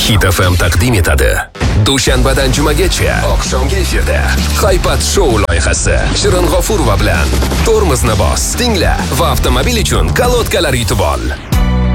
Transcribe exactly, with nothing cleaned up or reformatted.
Hit F M taqdim etadi. Dushanbadan jumagacha oqshomgi efirda Haypat Show loyihasi Shirin G'ofurova bilan Tormozni bos, tingla va avtomobil uchun kolodkalar yutib ol.